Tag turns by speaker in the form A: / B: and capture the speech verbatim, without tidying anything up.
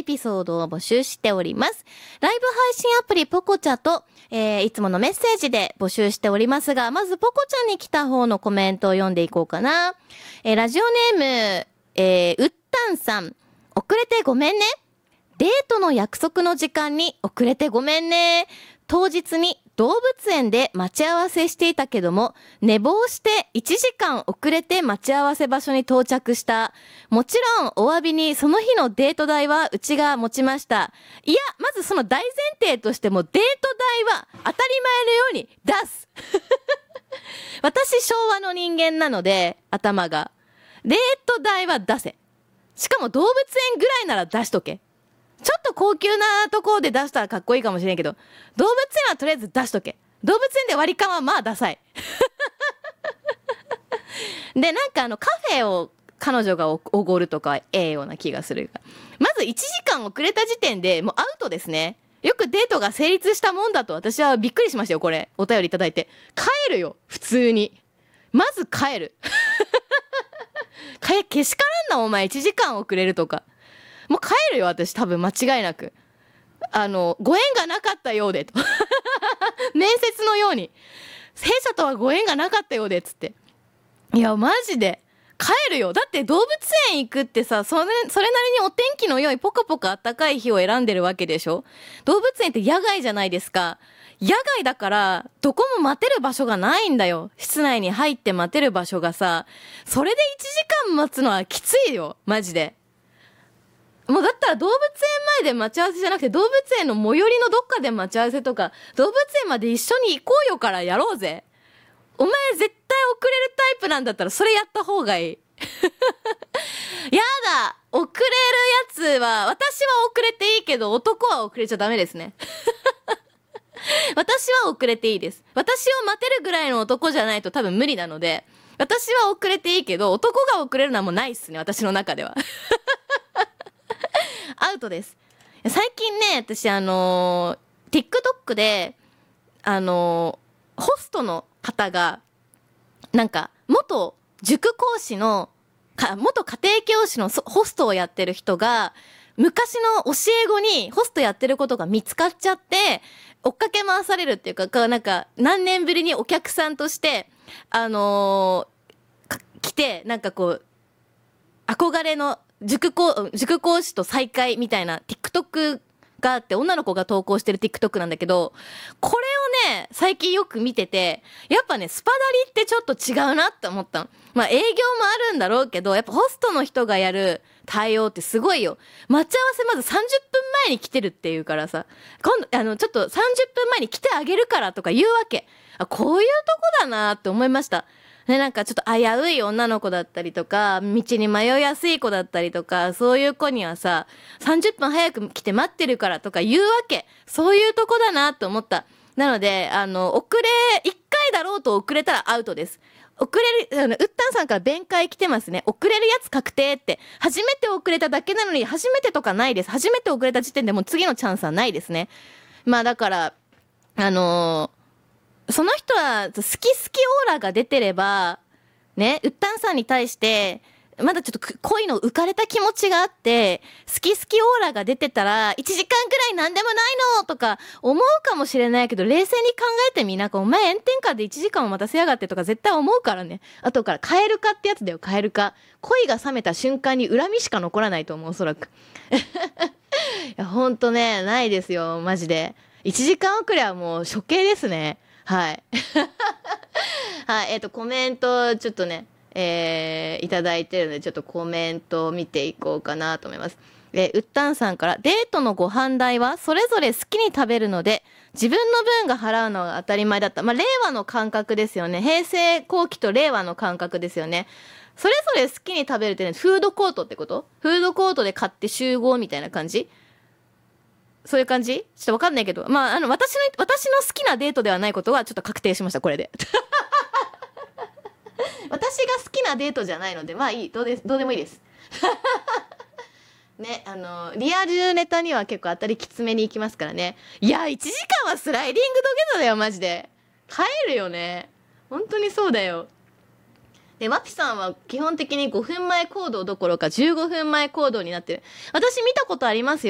A: エピソードを募集しております。ライブ配信アプリポコチャと、えー、いつものメッセージで募集しておりますが、まずポコチャに来た方のコメントを読んでいこうかな。えー、ラジオネーム、えー、うったんさん、遅れてごめんね。デートの約束の時間に遅れてごめんね。当日に動物園で待ち合わせしていたけども、寝坊していちじかん遅れて待ち合わせ場所に到着した。もちろんお詫びにその日のデート代はうちが持ちました。いや、まずその大前提としてもデート代は当たり前のように出す。私昭和の人間なので、頭が。デート代は出せ。しかも動物園ぐらいなら出しとけ。ちょっと高級なところで出したらかっこいいかもしれんけど、動物園はとりあえず出しとけ。動物園で割り勘はまあダサい。で、なんかあのカフェを彼女がおごるとかええような気がする。まずいちじかん遅れた時点でもうアウトですね。よくデートが成立したもんだと私はびっくりしましたよ、これ。お便りいただいて。帰るよ、普通に。まず帰る。けしからんな、お前いちじかん遅れるとか。もう帰るよ、私多分間違いなく。あの、ご縁がなかったようでと。面接のように。弊社とはご縁がなかったようで、つって。いや、マジで。帰るよ。だって動物園行くってさ、それ、それなりにお天気の良いポカポカ暖かい日を選んでるわけでしょ。動物園って野外じゃないですか。野外だから、どこも待てる場所がないんだよ。室内に入って待てる場所がさ。それでいちじかん待つのはきついよ。マジで。もうだったら動物園前で待ち合わせじゃなくて動物園の最寄りのどっかで待ち合わせとか動物園まで一緒に行こうよからやろうぜ。お前絶対遅れるタイプなんだったらそれやった方がいい。やだ、遅れるやつは私は遅れていいけど男は遅れちゃダメですね。私は遅れていいです。私を待てるぐらいの男じゃないと多分無理なので、私は遅れていいけど男が遅れるのはもうないっすね、私の中では。アウトです。最近ね、私あのー、TikTok で、あのー、ホストの方が、なんか、元塾講師の、か元家庭教師のホストをやってる人が、昔の教え子にホストやってることが見つかっちゃって、追っかけ回されるっていうか、なんか、何年ぶりにお客さんとして、あのー、来て、なんかこう、憧れの、塾講、塾講師と再会みたいな TikTok があって女の子が投稿してる TikTok なんだけど、これをね、最近よく見てて、やっぱね、スパダリってちょっと違うなって思ったの。まあ営業もあるんだろうけど、やっぱホストの人がやる対応ってすごいよ。待ち合わせまずさんじゅっぷんまえに来てるっていうからさ、今度、あの、ちょっとさんじゅっぷんまえに来てあげるからとか言うわけ。あ、こういうとこだなって思いました。ね、なんかちょっと危うい女の子だったりとか、道に迷いやすい子だったりとか、そういう子にはさ、さんじゅっぷん早く来て待ってるからとか言うわけ。そういうとこだなと思った。なので、あの、遅れ、一回だろうと遅れたらアウトです。遅れる、あの、うったんさんから弁解来てますね。遅れるやつ確定って。初めて遅れただけなのに、初めてとかないです。初めて遅れた時点でもう次のチャンスはないですね。まあだから、あのー、その人は好き好きオーラが出てれば、ね、うったんさんに対して、まだちょっと恋の浮かれた気持ちがあって、好き好きオーラが出てたら、いちじかんくらいなんでもないのとか思うかもしれないけど、冷静に考えてみ、なんかお前炎天下でいちじかんも待たせやがってとか絶対思うからね。後からカエル化ってやつだよ、カエル化。恋が冷めた瞬間に恨みしか残らないと思う、おそらく。いや、ほんとね、ないですよ、マジで。いちじかん遅れはもう処刑ですね。はい。はい、えっと、コメント、ちょっとね、えー、いただいてるので、ちょっとコメントを見ていこうかなと思います。えー、うったんさんから、デートのご飯代はそれぞれ好きに食べるので、自分の分が払うのが当たり前だった。まあ、令和の感覚ですよね。平成後期と令和の感覚ですよね。それぞれ好きに食べるってね、フードコートってこと？フードコートで買って集合みたいな感じ？そういう感じ？ちょっとわかんないけど。まあ、あの、私の、私の好きなデートではないことはちょっと確定しました、これで。私が好きなデートじゃないので、まあいい、どうで、どうでもいいです。ね、あの、リアルネタには結構当たりきつめに行きますからね。いや、いちじかんはスライディング土下座だよ、マジで。帰るよね。本当にそうだよ。で、ワピさんは基本的にごふんまえ行動どころかじゅうごふんまえ行動になってる。私見たことありますよ。